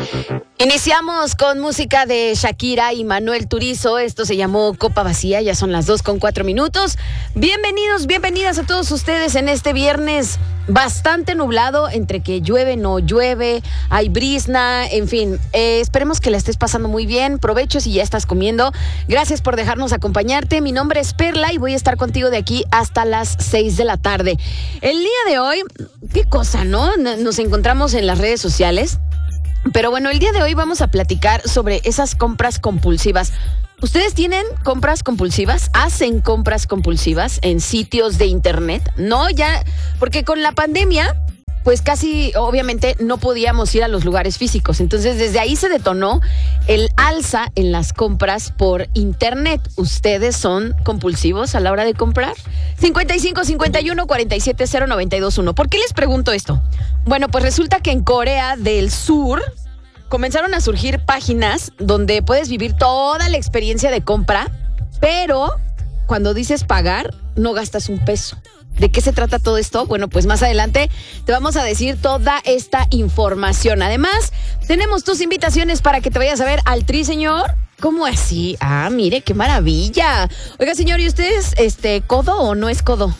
Iniciamos con música de Shakira y Manuel Turizo. Esto se llamó Copa Vacía. Ya son las 2:04. Bienvenidos, bienvenidas a todos ustedes en este viernes bastante nublado, entre que llueve, no llueve, hay brizna, en fin. Esperemos que la estés pasando muy bien. Provecho si ya estás comiendo. Gracias por dejarnos acompañarte. Mi nombre es Perla y voy a estar contigo de aquí hasta las 6 de la tarde. El día de hoy, qué cosa, ¿no? Nos encontramos en las redes sociales. Pero bueno, el día de hoy vamos a platicar sobre esas compras compulsivas. ¿Ustedes tienen compras compulsivas? ¿Hacen compras compulsivas en sitios de internet? No, ya, porque con la pandemia, pues casi, obviamente, no podíamos ir a los lugares físicos. Entonces, desde ahí se detonó el alza en las compras por internet. ¿Ustedes son compulsivos a la hora de comprar? 55 51 47 0 92 1. ¿Por qué les pregunto esto? Bueno, pues resulta que en Corea del Sur comenzaron a surgir páginas donde puedes vivir toda la experiencia de compra, pero cuando dices pagar, no gastas un peso. ¿De qué se trata todo esto? Bueno, pues más adelante te vamos a decir toda esta información. Además, tenemos tus invitaciones para que te vayas a ver al Tri, señor. ¿Cómo así? Ah, mire, qué maravilla. Oiga, señor, ¿y usted es codo o no es codo?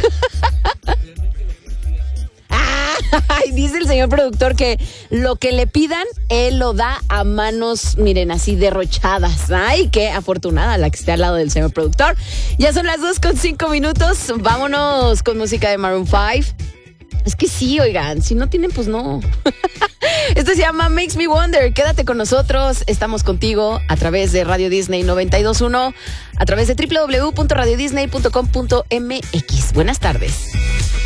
Ay, dice el señor productor que lo que le pidan, él lo da a manos, miren, así derrochadas. Ay, qué afortunada la que esté al lado del señor productor. Ya son las 2:05. Vámonos con música de Maroon 5. Es que sí, oigan, si no tienen, pues no. Esto se llama Makes Me Wonder. Quédate con nosotros. Estamos contigo a través de Radio Disney 92.1, a través de www.radiodisney.com.mx. Buenas tardes.